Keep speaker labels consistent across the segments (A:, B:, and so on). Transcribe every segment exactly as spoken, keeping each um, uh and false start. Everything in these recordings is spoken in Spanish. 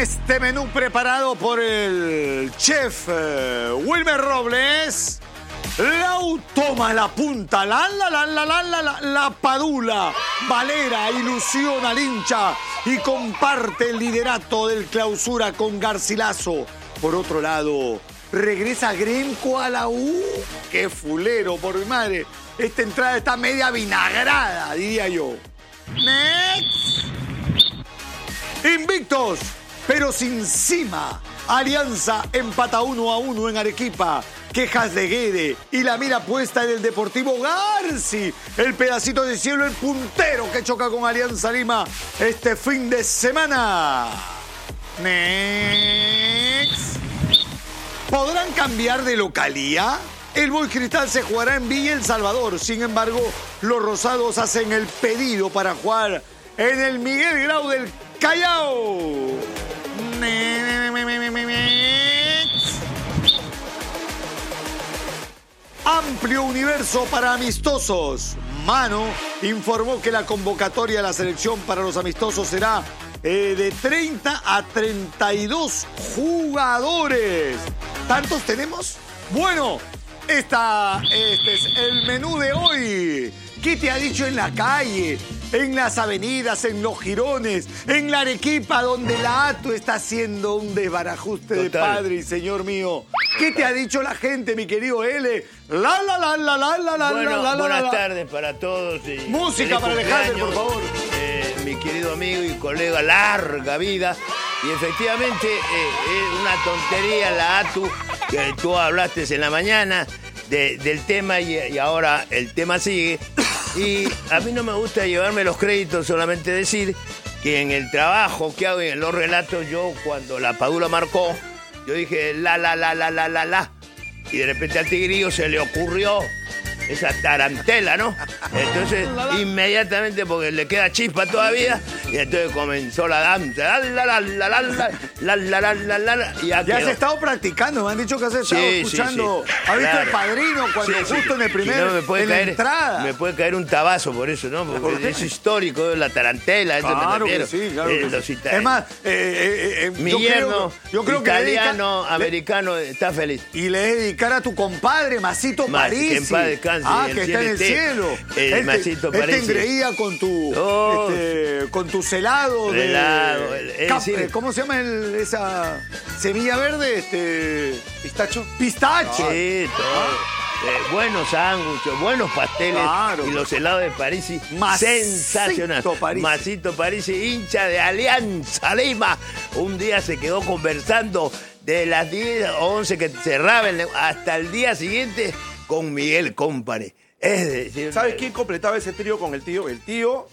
A: este menú preparado por el chef eh, Wilmer Robles. Lau toma la punta, la la la la la la la, la Padula, Valera ilusiona al hincha y comparte el liderato del Clausura con Garcilaso. Por otro lado, regresa Gremco a la U. ¡Qué fulero, por mi madre! Esta entrada está media vinagrada, diría yo. Next. Invictos, pero sin cima. Alianza empata uno a uno en Arequipa. Quejas de Guede y la mira puesta en el Deportivo Garci. El pedacito de cielo, el puntero que choca con Alianza Lima este fin de semana. Next. ¿Podrán cambiar de localía? El Boys Cristal se jugará en Villa El Salvador. Sin embargo, los rosados hacen el pedido para jugar en el Miguel Grau del Callao. Amplio universo para amistosos. Mano informó que la convocatoria de la selección para los amistosos será eh, de treinta a treinta y dos jugadores. ¿Tantos tenemos? Bueno, esta, este es el menú de hoy. ¿Qué te ha dicho en la calle? En las avenidas, en los jirones, en la Arequipa, donde la A T U está haciendo un desbarajuste de padre y señor mío. ¿Qué te ha dicho la gente, mi querido L? La, la, la, la, la, la, la,
B: bueno,
A: la, la,
B: buenas
A: la.
B: tardes para todos. Y
A: música para Alejandro, por favor.
B: Eh, mi querido amigo y colega, larga vida. Y efectivamente, eh, es una tontería la A T U, que tú hablaste en la mañana de, del tema y, y ahora el tema sigue. Y a mí no me gusta llevarme los créditos, solamente decir que en el trabajo que hago y en los relatos, yo cuando la Padula marcó, yo dije la, la, la, la, la, la, la. Y de repente al Tigrillo se le ocurrió esa tarantela, ¿no? Entonces, inmediatamente, porque le queda chispa todavía, y entonces comenzó la danza. La, la, la, la, la, la, la, la, la, la, la, y ya
A: ya
B: quedó.
A: has estado practicando, me han dicho que has estado
B: Sí,
A: escuchando.
B: sí, sí.
A: ¿Has visto
B: Claro.
A: El Padrino cuando
B: Sí, sí.
A: justo en el primer,
B: Si no, me puede
A: en
B: caer,
A: la entrada?
B: Me puede caer un tabazo por eso, ¿no? Porque
A: ¿Por qué?
B: es histórico, la tarantela, eso
A: Claro
B: me
A: que
B: refiero.
A: sí, claro
B: Eh,
A: que
B: los
A: sí.
B: ita-
A: Es más, eh, eh, eh,
B: mi
A: yo
B: yerno,
A: creo, yo creo que le
B: italiano,
A: dedica-
B: americano, está feliz.
A: Y le he dedicar a tu compadre, Masito
B: Mas,
A: Parisi.
B: que en paz descanse,
A: Ah,
B: el
A: que está en el
B: cielo esté.
A: cielo.
B: El
A: él te,
B: Masito
A: él te
B: Parisi.
A: engreía con tu,
B: Oh.
A: este, con tus helados de...
B: Helado, el- el
A: cap-
B: cine.
A: ¿Cómo se llama el- esa semilla verde? Este,
C: ¿Pistacho?
A: pistache.
B: Sí, todo. Eh, buenos sándwiches, buenos pasteles.
A: Claro.
B: Y los helados de Parisi,
A: Masito
B: sensacional.
A: Parisi.
B: Masito Parisi, hincha de Alianza Lima. Un día se quedó conversando de las diez o once que cerraba el negocio hasta el día siguiente con Miguel Company. Es decir,
C: ¿Sabes quién completaba ese trío con el tío? El tío,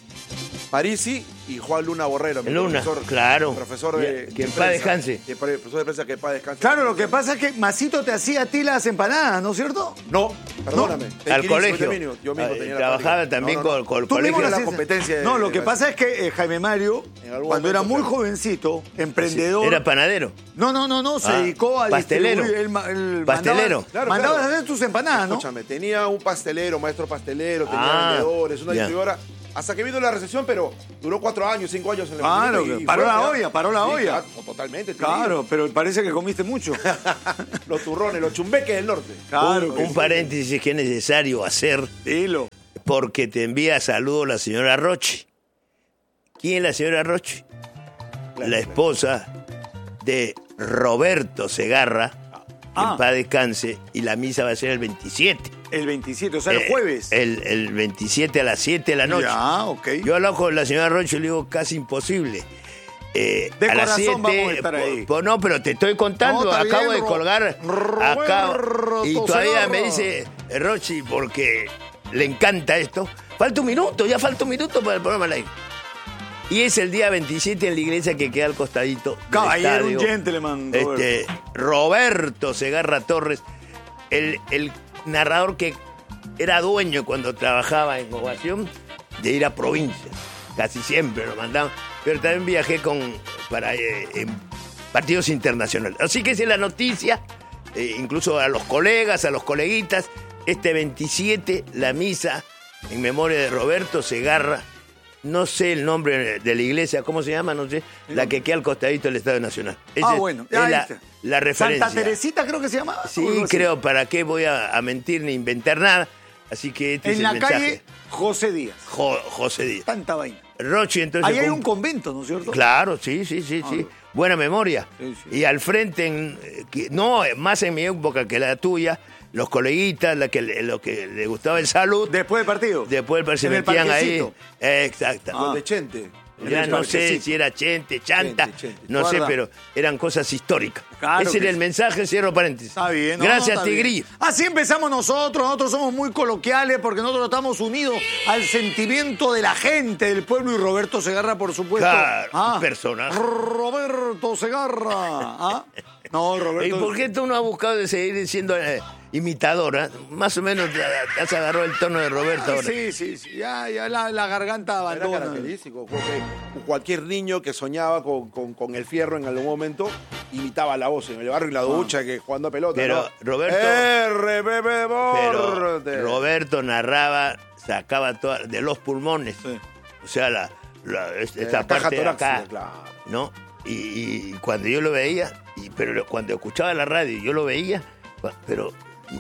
C: Parisi y Juan Luna Borrero. mi
B: Luna,
C: profesor,
B: claro.
C: Profesor de,
B: Que en
C: de
B: paz
C: prensa.
B: descanse.
C: Que pre- Profesor de prensa que en paz descanse.
A: Claro, lo que pasa es que Masito te hacía a ti las empanadas, ¿no es cierto?
C: No, perdóname. Te
B: al
C: inquilí,
B: colegio.
C: soy de Yo mismo
B: Ah,
C: tenía la
B: trabajaba
C: práctica.
B: también
C: No, no, no.
B: con, con el
A: Tú mismo
B: colegio.
A: lo
C: la
A: hacías.
C: competencia de-
A: No, lo
C: de
A: que
C: Masito.
A: pasa es que eh, Jaime Mario,
C: En algún
A: cuando era
C: momento,
A: muy
C: claro.
A: jovencito, emprendedor...
B: Era panadero.
A: No, no, no, no, se
B: Ah,
A: dedicó a
B: pastelero.
A: distribuir, él ma- él
B: Pastelero.
A: mandaba-
C: Claro,
A: mandabas
C: claro.
A: a hacer tus empanadas, ¿no?
C: Escúchame, tenía un pastelero, maestro pastelero, tenía
B: Ah,
C: vendedores, una
B: ya.
C: distribuidora. Hasta que vino la recesión, pero duró cuatro años, cinco años en el
A: Claro,
C: emprendimiento y- y
A: paró
C: fue,
A: la
C: ¿ya?
A: olla, paró la
C: Sí,
A: olla.
C: claro, totalmente. te digo.
A: Claro, pero parece que comiste mucho.
C: Los turrones, los chumbeques del norte.
A: Claro,
B: Un, un paréntesis que es necesario hacer
A: dilo.
B: porque te envía saludos la señora Rochi. ¿Quién es la señora Rochi? La esposa de Roberto Segarra, que
A: Ah.
B: en paz descanse, y la misa va a ser el veintisiete.
A: El veintisiete, o sea, el
B: Eh,
A: jueves.
B: El, el veintisiete a las siete de la noche.
A: Ya, ok.
B: Yo hablo con la señora Rochi y le digo casi imposible. Eh,
A: De
B: a las
A: corazón
B: siete,
A: vamos a estar
B: po-
A: ahí.
B: po- no, pero te estoy contando,
A: No, está
B: acabo
A: bien,
B: de
A: Ro-
B: colgar.
A: Roberto
B: acabo- y todavía
A: Segarra.
B: me dice Rochi, porque le encanta esto. Falta un minuto, ya falta un minuto para el programa live. Y es el día veintisiete en la iglesia que queda al costadito. del
A: Caballero, un
B: estadio.
A: gentleman, Roberto.
B: Este, Roberto Segarra Torres, el, el narrador que era dueño cuando trabajaba en Ovación de ir a provincias. Casi siempre lo mandaban. Pero también viajé con, para eh, en partidos internacionales. Así que esa es la noticia, eh, incluso a los colegas, a los coleguitas. Este veintisiete, la misa en memoria de Roberto Segarra, no sé el nombre de la iglesia, ¿cómo se llama? No sé, la que queda al costadito del Estadio Nacional. Esa
A: Ah,
B: es-
A: bueno,
B: es
A: ahí
B: la,
A: está.
B: la referencia.
A: Santa Teresita creo que se llamaba.
B: Sí,
A: o algo así.
B: creo, ¿para qué voy a, a mentir ni inventar nada? Así que este es
A: En
B: el
A: la
B: mensaje.
A: calle José Díaz.
B: Jo- José Díaz.
A: Tanta vaina.
B: Rochi, entonces...
A: Ahí hay
B: fue
A: un convento, ¿no es cierto?
B: Claro, sí, sí, sí, sí. Buena memoria.
A: Sí, sí.
B: Y al frente, en, eh, que- no, más en mi época que la tuya, los coleguitas, la que, le- lo que le gustaba el salud,
A: Después del partido.
B: después se
A: En el
B: metían ahí.
A: parquecito.
B: Eh, exacto.
C: Los de Chente.
B: Ya
C: En
B: no
C: el
B: sé
C: parquecito.
B: si era Chente, Chanta,
C: Chente, Chente.
B: no sé,
A: Guarda.
B: pero eran cosas históricas.
A: Claro
B: Ese
A: que
B: era el
A: sí.
B: mensaje, cierro paréntesis.
A: Está bien. no,
B: Gracias,
A: no, está bien.
B: Tigrillo.
A: Así empezamos nosotros. Nosotros somos muy coloquiales porque nosotros estamos unidos al sentimiento de la gente, del pueblo. Y Roberto Segarra, por supuesto.
B: Claro, un personaje.
A: Roberto Segarra. ¿Ah? No, Roberto.
B: ¿Y por qué tú no has buscado de seguir siendo eh, imitadora? Más o menos te has agarrado el tono de Roberto
A: Ah,
B: ahora.
A: sí, sí, sí. Ya, ya la, la garganta
C: Era
A: abandona.
C: característico, porque cualquier niño que soñaba con, con- con el fierro en algún momento imitaba la voz en el barrio y la ducha, que jugando a pelota.
B: Pero,
C: ¿no?
B: Roberto-
C: R B B
B: Pero
C: Borde.
B: Roberto narraba, sacaba toda, de los pulmones.
A: Sí.
B: O sea, la, la- es-
C: De
B: esta
C: la caja
B: parte de
C: torácica,
B: acá,
C: claro.
B: ¿no? Y, y cuando yo lo veía, y, pero cuando escuchaba la radio y yo lo veía, pero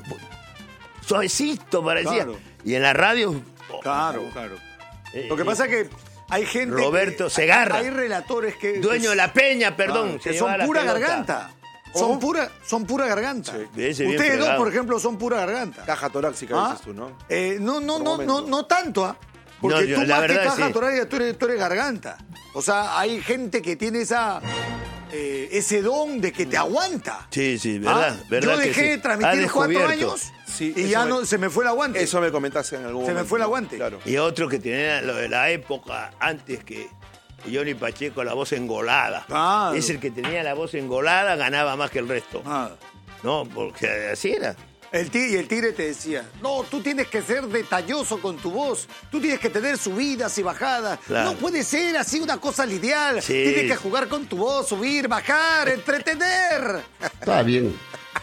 B: suavecito parecía.
A: Claro.
B: Y en la radio...
A: Claro, claro.
B: eh,
A: Lo que
B: eh,
A: pasa es que hay gente.
B: Roberto
A: que-
B: Segarra.
A: Hay relatores que.
B: Dueño de la peña, perdón.
A: Ah,
B: se
A: que son
B: llevaba la
A: pura
B: pelota.
A: garganta.
C: ¿Cómo?
A: Son pura, son pura garganta.
B: Sí, ese bien
A: Ustedes dos,
B: fregado.
A: por ejemplo, son pura garganta.
C: Caja torácica,
A: ¿Ah?
C: dices tú, ¿no?
A: Eh, no, no,
C: Por
A: no,
C: momento.
A: no, no tanto, ¿ah? Porque
B: No, yo-
A: tú
B: la
A: más que
B: verdad,
A: caja
B: sí.
A: torácica, tú eres, tú eres garganta. O sea, hay gente que tiene esa, eh, ese don de que te aguanta.
B: Sí, sí, verdad.
A: ¿Ah?
B: verdad
A: Yo
B: que
A: dejé
B: sí.
A: de
B: Ha
A: transmitir cuatro
B: descubierto.
A: años
C: Sí,
A: y
C: eso
A: ya
C: me-
A: no se me fue el aguante.
C: Eso me comentaste en algún
A: Se me
C: momento.
A: fue el
C: ¿no?
A: aguante.
C: Claro.
B: Y otro que tenía lo de la época antes que Johnny Pacheco, la voz engolada.
A: Claro.
B: Es el que tenía la voz engolada, ganaba más que el resto.
A: Nada.
B: No, porque así era.
A: El tigre, y el tigre te decía, no, tú tienes que ser detalloso con tu voz, tú tienes que tener subidas y bajadas,
B: Claro.
A: no puede ser así una cosa lineal,
B: Sí.
A: tienes que jugar con tu voz, subir, bajar, entretener.
D: Está bien.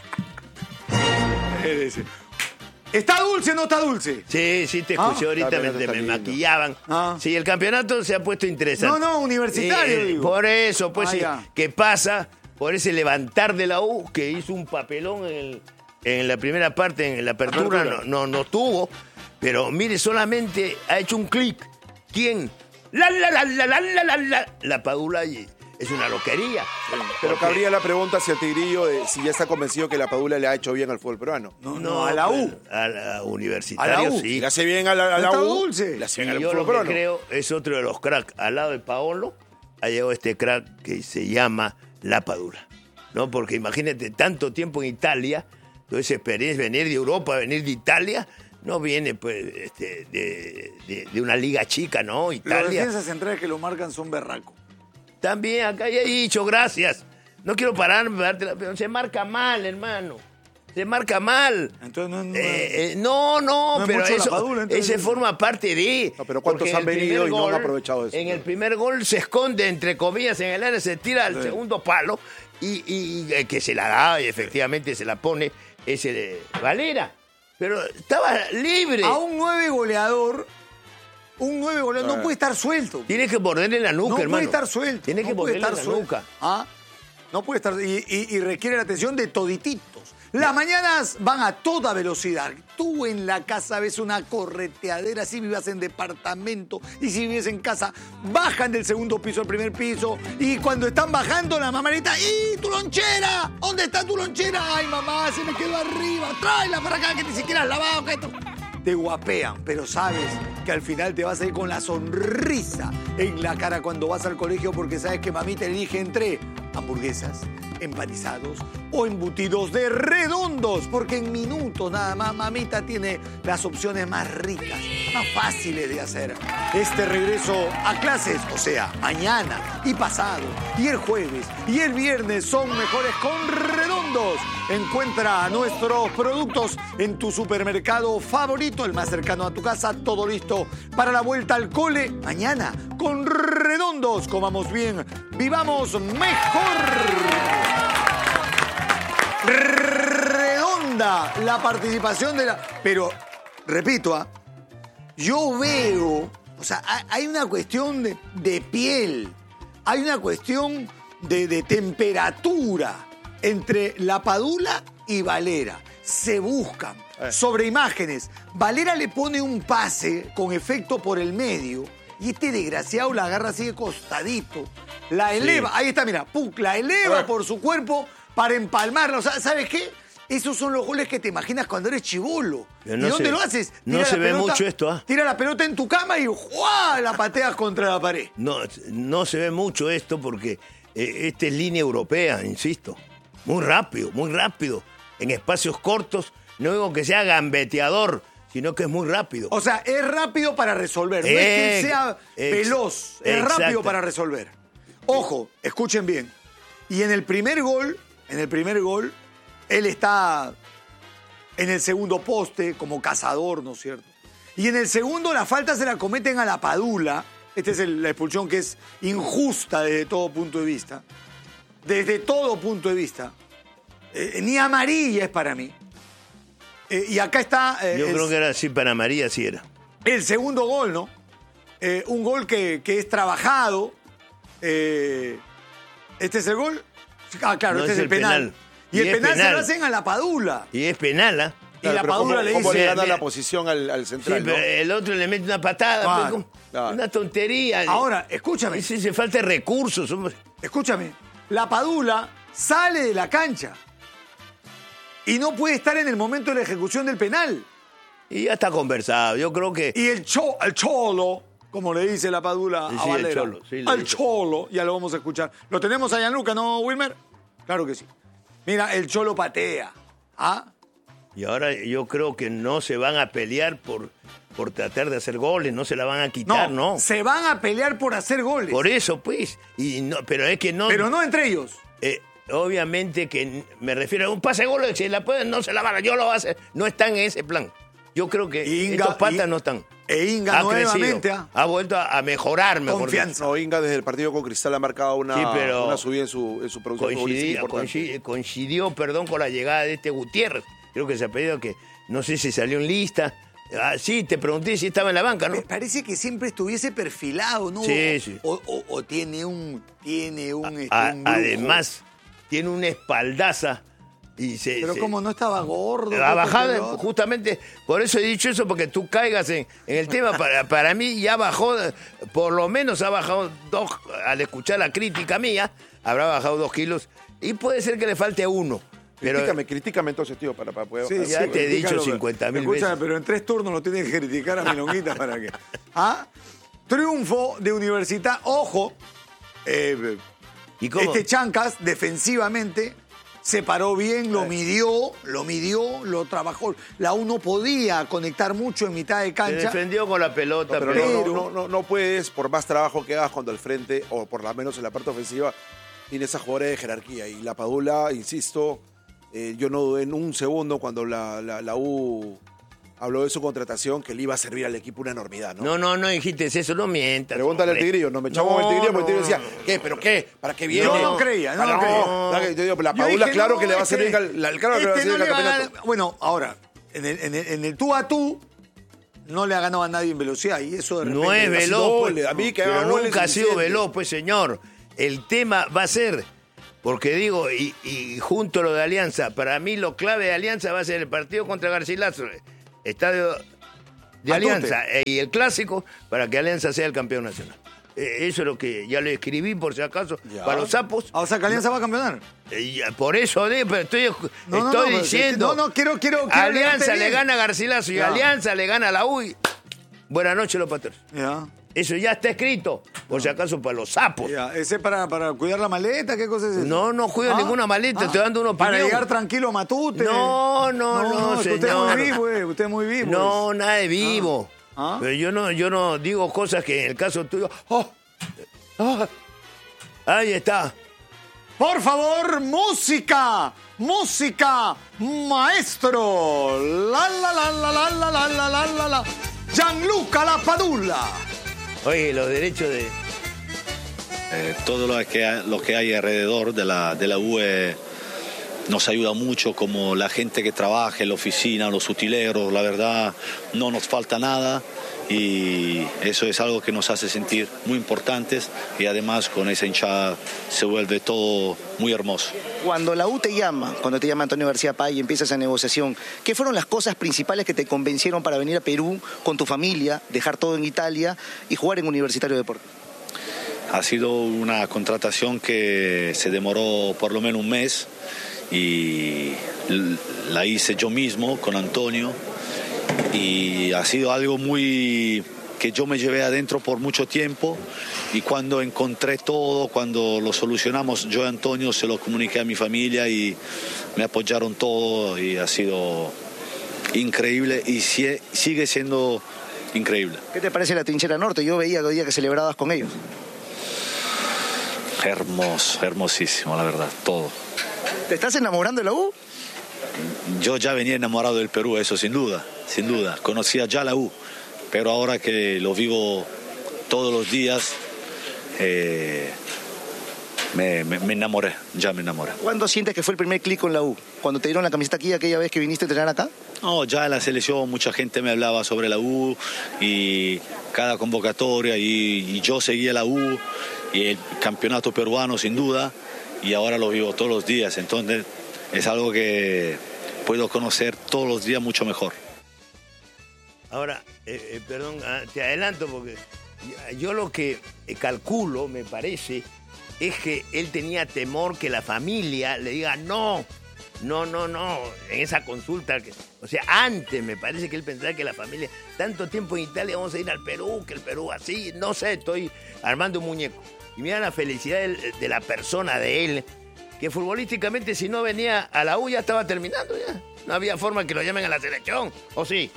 A: ¿Está dulce o no está dulce?
B: Sí, sí, te escuché
A: Ah,
B: ahorita,
C: está bien,
B: me,
C: está
B: me
C: lindo.
B: maquillaban.
A: Ah.
B: Sí, el campeonato se ha puesto interesante.
A: No, no, universitario,
B: Eh,
A: digo.
B: Por eso, pues,
A: Ah,
B: sí,
A: ya.
B: ¿qué pasa? Por ese levantar de la U, que hizo un papelón en, el- en la primera parte, en la apertura,
C: Apertura.
B: no, no, no tuvo. Pero mire, solamente ha hecho un clic. ¿Quién? La, la, la, la, la, la, la, la. La Padula y es una loquería.
C: Pero
B: Porque-
C: cabría la pregunta hacia el Tigrillo de si ya está convencido que la Padula le ha hecho bien al fútbol peruano.
A: No, no, a la U.
B: pues, A la universitaria,
A: A la U.
B: sí.
C: Si le hace bien a la, a la
A: Está
C: U,
A: dulce.
C: le hace
B: Y
C: bien al
B: yo
C: fútbol
B: lo que
C: peruano.
B: creo es otro de los cracks. Al lado de Paolo ha llegado este crack que se llama La Padula. ¿No? Porque imagínate, tanto tiempo en Italia, toda esa experiencia, venir de Europa, venir de Italia, no viene pues este, de, de- de una liga chica, ¿no?
A: Los
B: Italia.
A: defensas centrales que lo marcan son berracos.
B: También acá ya he dicho, gracias. No quiero pararme, darte la- pero se marca mal, hermano. Se marca mal.
A: Entonces no, no-
B: Eh, eh, no, no,
A: No es
B: pero
A: mucho la
B: eso,
A: Padula, entonces.
B: ese forma parte de.
C: No, pero ¿cuántos
B: porque en
C: han
B: el primer
C: venido y no han
B: gol-
C: aprovechado eso?
B: En el primer gol se esconde, entre comillas, en el área, se tira al
A: Sí.
B: segundo palo y, y- y, eh, que se la da y efectivamente se la pone ese de Valera. Pero estaba libre.
A: A un nueve goleador, un nueve goleador no
C: Ah.
A: puede estar suelto.
B: Tiene que morderle la nuca,
A: No
B: hermano.
A: puede estar suelto.
B: Tiene que
A: no puede
B: morderle
A: estar
B: la
A: suelto.
B: nuca.
A: ¿Ah? No puede estar. Y, y- y requiere la atención de todititos. Las mañanas van a toda velocidad. Tú en la casa ves una correteadera, si vivas en departamento y si vives en casa, bajan del segundo piso al primer piso y cuando están bajando la mamá grita, ¡y tu lonchera! ¿Dónde está tu lonchera? ¡Ay, mamá, se me quedó arriba! ¡Tráela para acá que ni siquiera has lavado! Que esto... Te guapean, pero sabes que al final te vas a ir con la sonrisa en la cara cuando vas al colegio porque sabes que mamita elige entre hamburguesas, empanizados o embutidos de redondos, porque en minutos nada más mamita tiene las opciones más ricas, más fáciles de hacer. Este regreso a clases, o sea, mañana y pasado y el jueves y el viernes son mejores con redondos. Encuentra nuestros productos en tu supermercado favorito, el más cercano a tu casa, todo listo para la vuelta al cole mañana con redondos. Comamos bien, vivamos mejor. Redonda la participación de la... Pero, repito, ¿ah? yo veo O sea, hay una cuestión de, de piel, hay una cuestión de, de temperatura entre La Padula y Valera. Se buscan eh. sobre imágenes. Valera le pone un pase con efecto por el medio y este desgraciado la agarra así de costadito. La eleva, sí. ahí está, mira, pum, la eleva eh. por su cuerpo para empalmarla. O sea, ¿sabes qué? Esos son los goles que te imaginas cuando eres chibolo. ¿Y dónde
B: se,
A: lo haces?
B: Tira no se ve pelota, mucho esto, ¿ah? ¿eh?
A: Tira la pelota en tu cama y ¡juá! La pateas contra la pared.
B: No, no se ve mucho esto porque eh, esta es línea europea, insisto. Muy rápido, muy rápido. En espacios cortos, no digo que sea gambeteador, sino que es muy rápido.
A: O sea, es rápido para resolver. No eh, es que sea veloz, es exacto. rápido para resolver. Ojo, escuchen bien. Y en el primer gol, en el primer gol, él está en el segundo poste como cazador, ¿no es cierto? Y en el segundo la falta se la cometen a La Padula. Esta es el, la expulsión que es injusta desde todo punto de vista. Desde todo punto de vista. Eh, ni amarilla es para mí. Eh, y acá está... Eh,
B: Yo
A: el,
B: creo que era así, para María sí era.
A: El segundo gol, ¿no? Eh, un gol que, que es trabajado. Eh, ¿Este es el gol? Ah, claro, no este es, es el penal. penal. Y, y el penal, penal se lo hacen a La Padula.
B: Y es penal, ¿ah? ¿eh?
A: Y claro, La Padula
C: ¿cómo,
A: le dice...
C: ¿Cómo le gana la posición al, al central?
B: Sí, pero
C: ¿no?
B: el otro le mete una patada.
A: Claro,
B: pues,
A: claro.
B: Una tontería.
A: Ahora, escúchame.
B: Sí, se falta recursos, hombre.
A: Escúchame. La Padula sale de la cancha. Y no puede estar en el momento de la ejecución del penal.
B: Y ya está conversado, yo creo que...
A: Y el, cho, el cholo, como le dice La Padula
B: sí,
A: a
B: sí,
A: Valera.
B: El cholo, sí,
A: al cholo, ya lo vamos a escuchar. ¿Lo tenemos a Gianluca, no, Wilmer? Claro que sí. Mira, el cholo patea. ¿Ah?
B: Y ahora yo creo que no se van a pelear por, por tratar de hacer goles, no se la van a quitar, ¿no?
A: No, se van a pelear por hacer goles.
B: Por eso, pues. Y no, pero es que no...
A: Pero no entre ellos.
B: Eh, obviamente que me refiero a un pase de gol, si la pueden, no se la van a, yo lo voy a hacer. No están en ese plan. Yo creo que Inga, estos patas y, no están.
A: E Inga
B: ha
A: nuevamente
B: crecido, ha vuelto a, a mejorar, mejor
A: confianza.
C: No, Inga desde el partido con Cristal ha marcado una,
B: sí, pero
C: una subida en su, en su producción
B: coincidió, coincidió, coincidió, perdón, con la llegada de este Gutiérrez. Creo que se ha pedido que, no sé si salió en lista. Ah, sí, te pregunté si estaba en la banca, ¿no?
A: Me parece que siempre estuviese perfilado, ¿no?
B: Sí, sí.
A: O, o, o tiene un, tiene un,
B: a,
A: este, un
B: además, tiene una espaldaza. Y se,
A: pero
B: se,
A: como no estaba gordo.
B: Ha bajado, justamente, por eso he dicho eso, porque tú caigas en, en el tema. Para, para mí ya bajó, por lo menos ha bajado dos, al escuchar la crítica mía, habrá bajado dos kilos. Y puede ser que le falte uno. Pero,
C: critícame, critícame entonces, tío, para, para poder...
B: Sí, ya sí, te he dicho cincuenta mil veces.
A: Pero en tres turnos lo tienes que criticar a Milonguita para que... ¿Ah? Triunfo de Universidad, ojo, eh,
B: ¿Y cómo?
A: Este Chancas, defensivamente... Se paró bien, lo midió, lo midió, lo trabajó. La U no podía conectar mucho en mitad de cancha.
B: Se defendió con la pelota.
C: No, pero, pero... No, no, no, no puedes, por más trabajo que hagas cuando al frente, o por lo menos en la parte ofensiva, tienes a jugadores de jerarquía. Y La Padula, insisto, eh, yo no dudé en un segundo cuando la, la, la U habló de su contratación, que le iba a servir al equipo una enormidad, ¿no?
B: No, no, no dijiste eso, no mientas.
C: Pregúntale hombre. al Tigrillo, no me echamos no, el Tigrillo, porque el Tigrillo decía, ¿qué? ¿Pero qué? ¿Para qué viene?
A: Yo no creía, no, no creía. No.
C: Yo digo, la Padula, dije, claro no, que le va a servir
A: este,
C: la, claro este que le va a servir no el campeonato.
A: A, bueno, ahora, en el, en, el, en el tú a tú, no le ha ganado a nadie en velocidad, y eso de repente...
B: No es veloz, pues,
C: a mí que
B: pero nunca ha sido veloz, pues, señor. El tema va a ser... Porque digo, y, y junto a lo de Alianza, para mí lo clave de Alianza va a ser el partido contra Garcilaso, estadio de Alianza y el clásico, para que Alianza sea el campeón nacional. Eh, eso es lo que ya lo escribí, por si acaso, ya. Para los sapos.
A: Ah, o sea, que Alianza no, va a campeonar.
B: Eh, por eso, pero estoy,
A: no,
B: estoy
A: no, no,
B: diciendo,
A: no, no, quiero, quiero, quiero
B: Alianza le gana a Garcilaso y ya. Alianza le gana a la U y buenas noches los patrones.
A: Ya.
B: Eso ya está escrito, por si acaso para los sapos.
A: Ya, ¿ese es para, para cuidar la maleta? ¿Qué cosa es eso?
B: No, no cuido ah, ninguna maleta, ah, estoy dando una opinión.
A: Para llegar tranquilo a Matute.
B: No, no, no, no, no señor.
A: Usted es muy vivo, eh, usted es muy vivo.
B: No, nada de vivo.
A: Ah. ¿Ah?
B: Pero yo no, yo no digo cosas que en el caso tuyo... Oh, oh, ahí está.
A: Por favor, música, música, maestro. La, la, la, la, la, la, la, la, la, la, la. Gianluca La Padula.
B: Oye, los derechos de...
D: Eh, todo lo que, hay, lo que hay alrededor de la, de la U es, nos ayuda mucho, como la gente que trabaja en la oficina, los utileros, la verdad, no nos falta nada. Y eso es algo que nos hace sentir muy importantes y además con esa hinchada se vuelve todo muy hermoso.
E: Cuando la U te llama, cuando te llama Antonio García Pay y empiezas esa negociación, ¿qué fueron las cosas principales que te convencieron para venir a Perú con tu familia, dejar todo en Italia y jugar en Universitario de Deportes?
D: Ha sido una contratación que se demoró por lo menos un mes y la hice yo mismo con Antonio. Y ha sido algo muy que yo me llevé adentro por mucho tiempo y cuando encontré todo, cuando lo solucionamos, yo y Antonio se lo comuniqué a mi familia y me apoyaron todo y ha sido increíble y sigue siendo increíble.
E: ¿Qué te parece la trinchera norte? Yo veía que día que celebrabas con ellos.
D: Hermoso, hermosísimo, la verdad, todo.
E: ¿Te estás enamorando de la U?
D: Yo ya venía enamorado del Perú, eso sin duda, sin duda. Conocía ya la U, pero ahora que lo vivo todos los días, eh, me, me, me enamoré, ya me enamoré.
E: ¿Cuándo sientes que fue el primer clic con la U? ¿Cuando te dieron la camiseta aquí aquella vez que viniste a entrenar acá?
D: No, ya en la selección mucha gente me hablaba sobre la U y cada convocatoria y, y yo seguía la U y el campeonato peruano sin duda y ahora lo vivo todos los días, entonces es algo que puedo conocer todos los días mucho mejor.
B: Ahora, eh, eh, perdón, te adelanto porque yo lo que calculo, me parece, es que él tenía temor que la familia le diga no, no, no, no, en esa consulta. Que, o sea, antes me parece que él pensaba que la familia, tanto tiempo en Italia, vamos a ir al Perú, que el Perú así, no sé, estoy armando un muñeco. Y mira la felicidad de, de la persona, de él, que futbolísticamente si no venía a la U ya estaba terminando ya. No había forma que lo llamen a la selección, ¿o sí?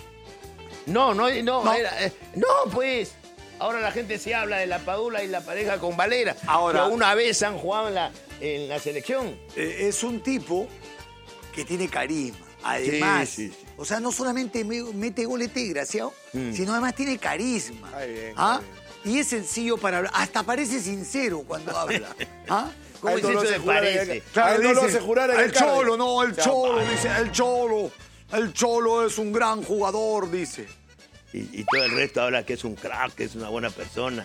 B: No, no, no, no, era, eh, no pues. Ahora la gente se habla de la Padula y la pareja con Valera. Ahora, que una vez han jugado en la, en la selección.
A: Eh, es un tipo que tiene carisma. Además,
B: sí, sí, sí.
A: O sea, no solamente mete goles desgraciado, mm. sino además tiene carisma.
C: Ay, bien,
A: ¿Ah?
C: bien.
A: Y es sencillo para hablar. Hasta parece sincero cuando habla. ¿Ah?
B: ¿Cómo es eso de parece?
C: Claro, no lo hace jurar en el
A: El Cholo, no, el Cholo, dice, el Cholo. El Cholo es un gran jugador, dice.
B: Y, y todo el resto habla que es un crack, que es una buena persona.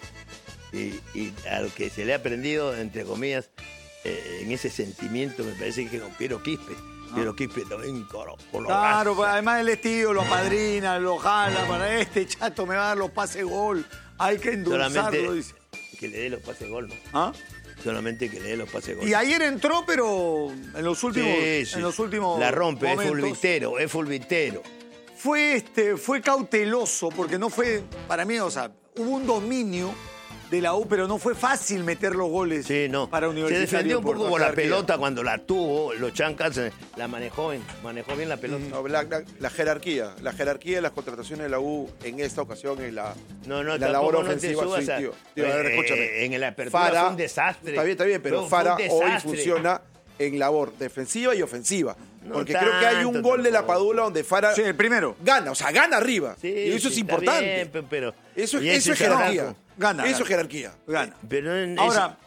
B: Y, y al que se le ha aprendido, entre comillas, eh, en ese sentimiento, me parece que con Piero Quispe. Ah. Piero Quispe también, coro, por lo
A: Claro, pues, además el estilo, lo apadrina, lo jala, para este chato me va a dar los pases gol. Hay que endulzarlo, dice.
B: Que le dé los pases gol, ¿no?
A: ¿Ah?
B: Solamente que le dé los pases gol.
A: Y ayer entró, pero en los últimos,
B: sí, sí.
A: En los últimos
B: la rompe,
A: momentos,
B: es fulvitero, es fulvitero.
A: Fue, este, fue cauteloso, porque no fue, para mí, o sea, hubo un dominio de la U, pero no fue fácil meter los goles
B: sí, no.
A: para Universitario.
B: Se defendió un poco con la
C: jerarquía.
B: pelota cuando la tuvo, los chancas la manejó bien, manejó bien la pelota.
C: No, la, la, la jerarquía, la jerarquía de las contrataciones de la U en esta ocasión en la,
B: no, no,
C: la labor
B: no
C: ofensiva.
B: te
C: Sí,
B: a,
C: tío, tío, a ver, escúchame.
B: Eh, en el apertura
C: Fara,
B: fue un desastre.
C: Está bien, está bien, pero
B: fue,
C: Fara
B: fue
C: hoy funciona en labor defensiva y ofensiva.
B: No
C: porque
B: tanto,
C: creo que hay un gol de la Padula donde Fara
A: Sí, el primero.
C: gana, o sea, gana arriba.
B: Sí,
C: y eso
B: sí,
C: es
B: está
C: importante.
B: bien, pero,
C: eso
B: y
C: eso es
B: ese
C: jerarquía.
B: trabajo.
A: Gana,
C: Eso
A: gana.
C: es jerarquía.
A: Gana.
B: Pero en
A: Ahora,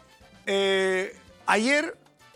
A: eh, ayer,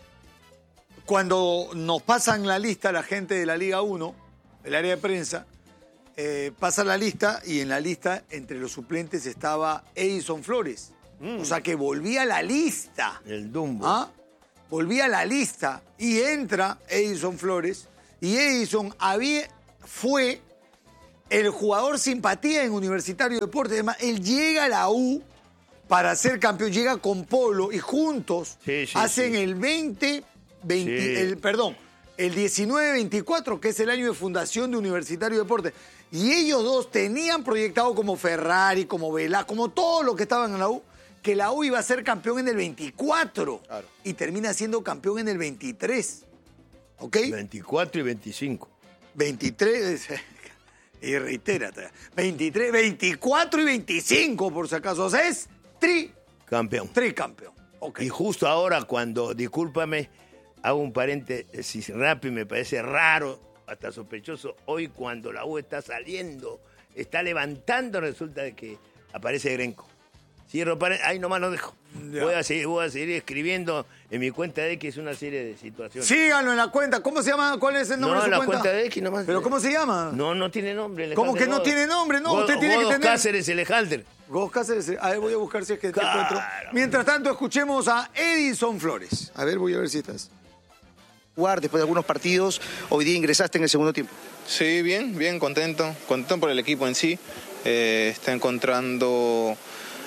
A: cuando nos pasan la lista la gente de la Liga uno, el área de prensa, eh, pasa la lista y en la lista, entre los suplentes, estaba Edison Flores. Mm. O sea, que volvía a la lista.
B: El Dumbo.
A: ¿Ah? Volvía a la lista y entra Edison Flores. Y Edison había, fue el jugador simpatía en Universitario de Deportes. Además, él llega a la U para ser campeón, llega con Polo y juntos
B: sí, sí,
A: hacen
B: sí.
A: el veinte, veinte,
B: Sí.
A: el, perdón, el diecinueve veinticuatro, que es el año de fundación de Universitario de Deportes. Y ellos dos tenían proyectado como Ferrari, como Vela, como todos los que estaban en la U, que la U iba a ser campeón en el veinticuatro.
C: Claro.
A: Y termina siendo campeón en el veintitrés. ¿Ok?
B: veinticuatro y veinticinco.
A: veintitrés, y reitérate, veintitrés, veinticuatro y veinticinco, por si acaso. O sea, es tri,
B: Campeón.
A: tricampeón. Okay.
B: Y justo ahora cuando, discúlpame, hago un paréntesis rápido, me parece raro, hasta sospechoso, hoy cuando la U está saliendo, está levantando, resulta de que aparece Grenco. Cierro paréntesis. Ahí nomás lo dejo.
A: Ya.
B: Voy a, seguir, voy a seguir escribiendo en mi cuenta de X una serie de situaciones.
A: Síganlo en la cuenta. ¿Cómo se llama? ¿Cuál es el nombre
B: No,
A: de su
B: la
A: cuenta?
B: cuenta de X nomás.
A: ¿Pero cómo se llama?
B: No, no tiene nombre.
A: ¿Cómo
B: Alejandro
A: que no
B: Godos.
A: tiene nombre? No,
B: Godos-
A: usted tiene que
B: Godos
A: tener...
B: Cáceres, Elejalder.
A: Gos Cáceres. A ver, voy a buscar si es que te
B: Claro.
A: encuentro. Mientras tanto, escuchemos a Edison Flores. A ver, voy a ver si estás.
E: Jugar después de algunos partidos, hoy día ingresaste en el segundo tiempo.
F: Sí, bien, bien, contento. Contento por el equipo en sí. Eh, está encontrando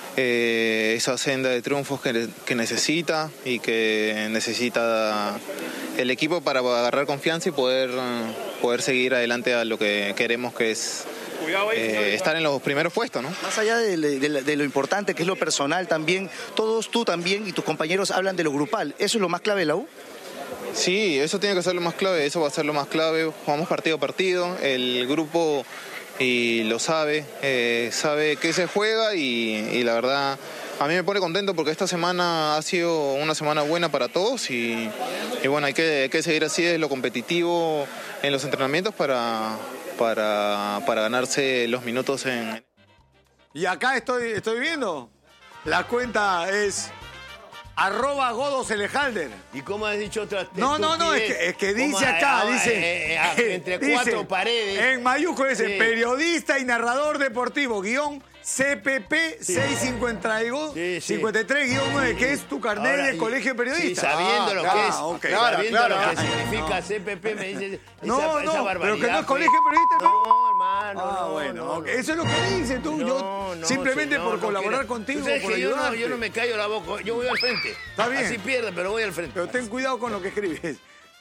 F: eh, esa senda de triunfos que, que necesita y que necesita el equipo para agarrar confianza y poder, poder seguir adelante a lo que queremos, que es eh, estar en los primeros puestos, ¿no?
E: Más allá de, de- de lo importante que es lo personal también, todos tú también y tus compañeros hablan de lo grupal. ¿Eso es lo más clave de la U?
F: Sí, eso tiene que ser lo más clave, eso va a ser lo más clave. Jugamos partido a partido, el grupo y lo sabe, eh, sabe qué se juega y, y la verdad a mí me pone contento porque esta semana ha sido una semana buena para todos y, y bueno, hay que, hay que seguir así de lo competitivo en los entrenamientos para, para, para ganarse los minutos en...
A: Y acá estoy, estoy viendo. La cuenta es arroba Godos Elejalder.
B: ¿Y cómo has dicho otra
A: No, no, no, es
B: estupidez?
A: que, es que
B: ¿Cómo,
A: dice
B: eh,
A: acá,
B: ah,
A: dice...
B: eh, eh, ah, entre
A: dice,
B: cuatro paredes.
A: En mayúsculas dice,
B: Sí.
A: periodista y narrador deportivo, guión C P P seiscientos cincuenta y dos,
B: Sí, sí.
A: cincuenta y tres guión nueve, que es tu carnet
B: Ahora,
A: de
B: y-
A: colegio de periodista.
B: Sí, sabiendo
A: Ah,
B: lo
A: claro,
B: que es,
A: ok.
B: sabiendo
A: Claro,
B: lo que
A: claro.
B: significa
A: No.
B: C P P, me dice esa,
A: No,
B: esa
A: no,
B: barbaridad.
A: pero que no es
B: pues.
A: colegio de periodista, ¿no?
B: No, hermano,
A: Ah,
B: no,
A: bueno,
B: no,
A: ok.
B: no.
A: Eso es lo que dices tú.
B: No,
A: yo
B: no,
A: simplemente
B: señor,
A: por
B: no
A: colaborar
B: quiero.
A: contigo,
B: Tú sabes
A: por
B: que yo no,
A: ayudarte.
B: yo no me callo la boca, yo voy al frente.
A: Está bien.
B: Así pierde, pero voy al frente.
A: Pero ten cuidado con lo que escribes.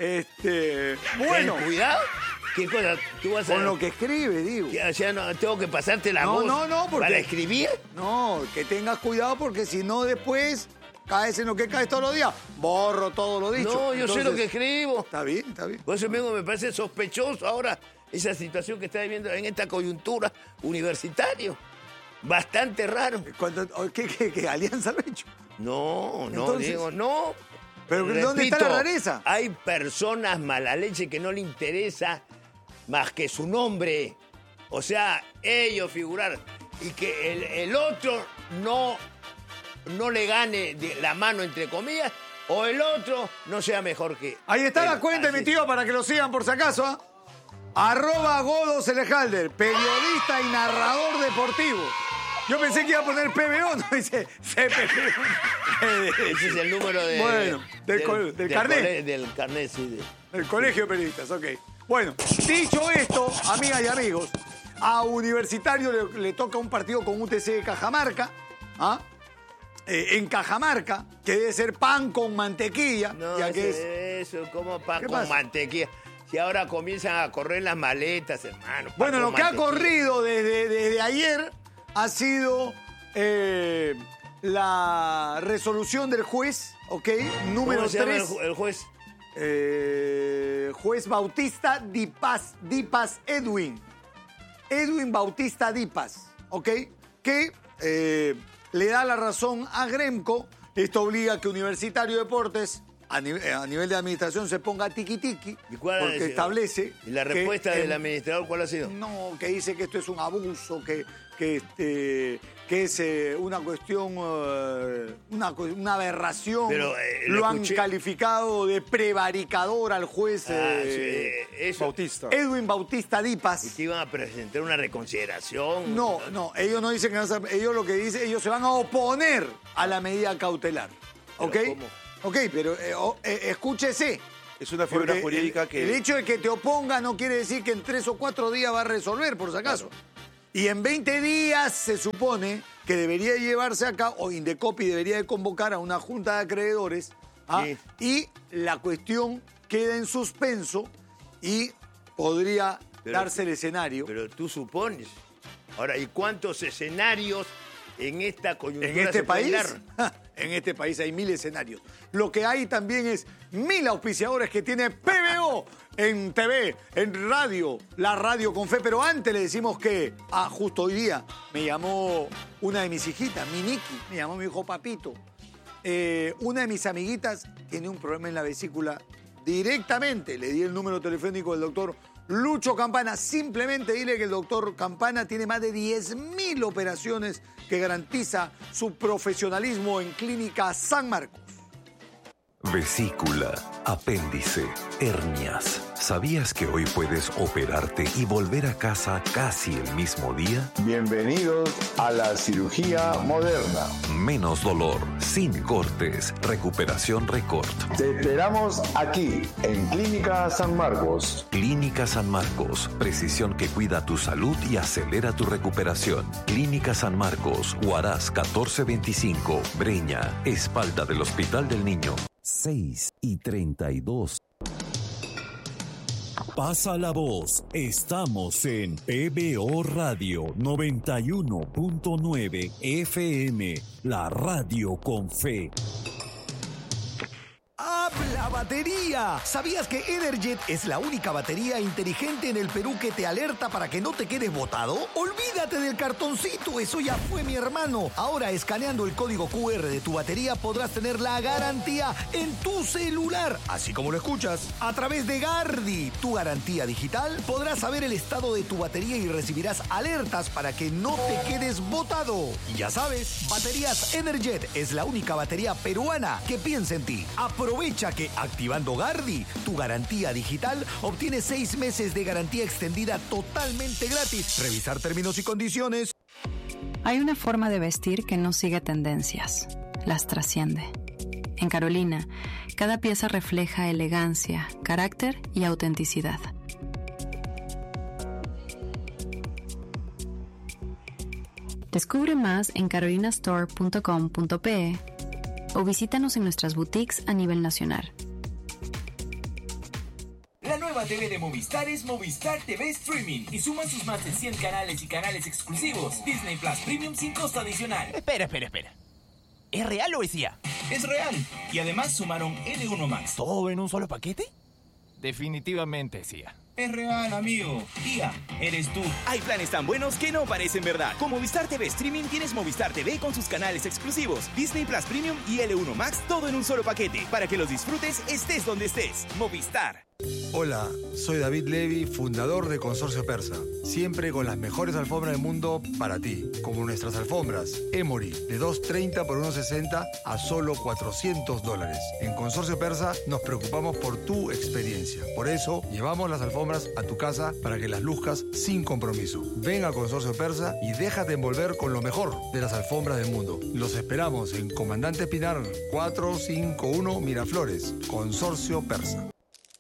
A: Este, bueno,
B: Ten cuidado. ¿Qué cosa? ¿Tú vas a...?
A: con lo que escribes, digo.
B: O sea, no, tengo que pasarte la
A: No,
B: voz
A: no, no, porque-
B: para escribir.
A: No, que tengas cuidado porque si no después caes en lo que caes todos los días. Borro todo lo dicho.
B: No, yo sé lo que
A: Entonces,
B: escribo.
A: Está bien, está bien.
B: Por eso mismo me parece sospechoso ahora esa situación que está viviendo en esta coyuntura universitario. Bastante raro.
A: Cuando, ¿qué, qué, qué alianza lo he hecho?
B: No, no,
A: Entonces-
B: digo, no.
A: Pero ¿dónde está la rareza?
B: Hay personas mala leche que no le interesa más que su nombre. O sea, ellos figurar. Y que el, el otro no, no le gane de la mano, entre comillas, o el otro no sea mejor que...
A: Ahí está
B: él.
A: la cuenta,
B: Así
A: mi tío, para que lo sigan por si acaso. ¿ah? Arroba Godos Elejalder, periodista y narrador deportivo. Yo pensé que iba a poner P B O, no dice C P P.
B: Ese es el número de,
A: Bueno, del col- del carnet.
B: cole- del carnet, sí. de-
A: El colegio de periodistas, ok. Bueno, dicho esto, amigas y amigos, a Universitario le, le toca un partido con U T C de Cajamarca. ¿Ah? Eh, en Cajamarca, que debe ser pan con mantequilla.
B: No,
A: ya que
B: ese-
A: es...
B: eso, como pan
A: ¿Qué
B: con
A: pasa?
B: mantequilla. Si ahora comienzan a correr las maletas, hermano. pan
A: Bueno,
B: con
A: lo que ha
B: mantequilla.
A: corrido desde, desde ayer ha sido eh, la resolución del juez, ¿ok? Número
B: ¿Cómo se llama el,
A: tres.
B: ju- el juez?
A: Eh, juez Bautista Dipas, Dipas Edwin. Edwin Bautista Dipas, ¿ok? Que eh, le da la razón a Gremco. Esto obliga a que Universitario Deportes, a, nive- a nivel de administración, se ponga tiqui-tiqui,
B: ¿Y cuál ha
A: porque
B: sido?
A: establece...
B: ¿Y la
A: que
B: respuesta
A: en-
B: del administrador cuál ha sido?
A: No, que dice que esto es un abuso, que, que, este, que es eh, una cuestión, eh, una, cu- una aberración.
B: Pero, eh, lo
A: lo han
B: escuché.
A: calificado de prevaricador al juez
B: Ah,
A: eh,
B: sí, eso.
C: Bautista.
A: Edwin Bautista
B: ¿Y
A: Dipas.
B: que iban a presentar una reconsideración?
A: No, no, ellos no dicen que no se- ellos lo que dicen, ellos se van a oponer a la medida cautelar. ¿Ok?
B: ¿Pero cómo?
A: Ok, pero eh, o- eh, escúchese.
C: Es una figura
A: Porque
C: jurídica
A: el,
C: que...
A: el hecho de que te oponga no quiere decir que en tres o cuatro días va a resolver, por si acaso. Y en veinte días se supone que debería llevarse a cabo, o Indecopi debería de convocar a una junta de acreedores, ¿ah?
B: Sí.
A: Y la cuestión queda en suspenso y podría
B: Pero-
A: darse el escenario.
B: Pero tú supones. Ahora, ¿y cuántos escenarios en esta coyuntura
A: En este
B: se pueden
A: país,
B: dar?
A: en este país hay mil escenarios. Lo que hay también es mil auspiciadores que tiene P B O en T V, en radio, la radio con fe. Pero antes le decimos que, ah, justo hoy día me llamó una de mis hijitas, mi Niki, me llamó mi hijo Papito. Eh, una de mis amiguitas tiene un problema en la vesícula directamente. Le di el número telefónico del doctor Lucho Campana. Simplemente dile que el doctor Campana tiene más de diez mil operaciones que garantiza su profesionalismo en Clínica San Marcos.
G: Vesícula, apéndice, hernias. ¿Sabías que hoy puedes operarte y volver a casa casi el mismo día?
H: Bienvenidos a la cirugía moderna.
G: Menos dolor, sin cortes, recuperación récord.
H: Te esperamos aquí, en Clínica San Marcos.
G: Clínica San Marcos, precisión que cuida tu salud y acelera tu recuperación. Clínica San Marcos, Huaraz catorce veinticinco, Breña, espalda del Hospital del Niño.
I: seis y treinta y dos. Pasa la voz. Estamos en P B O Radio noventa y uno punto nueve F M, la radio con fe.
J: ¡Habla batería! ¿Sabías que Energet es la única batería inteligente en el Perú que te alerta para que no te quedes botado? Olvídate del cartoncito, eso ya fue, mi hermano. Ahora, escaneando el código Q R de tu batería, podrás tener la garantía en tu celular, así como lo escuchas. A través de Gardi, tu garantía digital, podrás saber el estado de tu batería y recibirás alertas para que no te quedes botado. Y ya sabes, Baterías Energet es la única batería peruana que piensa en ti. Aprovecha que activando Gardi, tu garantía digital, obtienes seis meses de garantía extendida totalmente gratis. Revisar términos y condiciones.
K: Hay una forma de vestir que no sigue tendencias, las trasciende. En Carolina, cada pieza refleja elegancia, carácter y autenticidad. Descubre más en carolina store punto com punto pe o visítanos en nuestras boutiques a nivel nacional.
L: La nueva T V de Movistar es Movistar T V Streaming y suman sus más de cien canales y canales exclusivos. Disney Plus Premium sin costo adicional.
M: Espera, espera, espera. ¿Es real o es I A?
L: Es real. Y además sumaron L uno Max.
M: ¿Todo en un solo paquete? Definitivamente es I A.
L: Es real, amigo. I A, eres tú.
M: Hay planes tan buenos que no parecen verdad. Con Movistar T V Streaming tienes Movistar T V con sus canales exclusivos, Disney Plus Premium y L uno Max, todo en un solo paquete, para que los disfrutes estés donde estés. Movistar.
N: Hola, soy David Levy, fundador de Consorcio Persa. Siempre con las mejores alfombras del mundo para ti, como nuestras alfombras Emory de dos treinta por uno sesenta a solo cuatrocientos dólares. En Consorcio Persa nos preocupamos por tu experiencia. Por eso llevamos las alfombras a tu casa para que las luzcas sin compromiso. Ven a Consorcio Persa y déjate envolver con lo mejor de las alfombras del mundo. Los esperamos en Comandante Pinar cuatrocientos cincuenta y uno Miraflores. Consorcio Persa.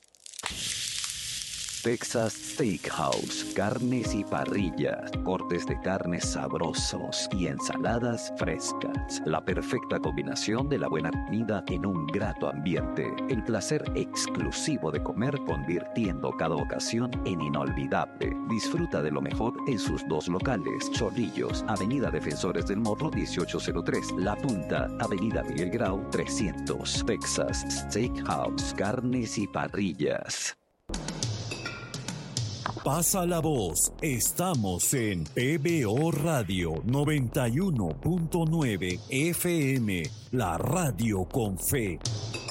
I: Texas Steakhouse, carnes y parrillas, cortes de carnes sabrosos y ensaladas frescas. La perfecta combinación de la buena comida en un grato ambiente. El placer exclusivo de comer convirtiendo cada ocasión en inolvidable. Disfruta de lo mejor en sus dos locales. Chorrillos, Avenida Defensores del Morro dieciocho cero tres. La Punta, Avenida Miguel Grau trescientos. Texas Steakhouse, carnes y parrillas. Pasa la voz. Estamos en P B O Radio noventa y uno punto nueve F M, la radio con fe.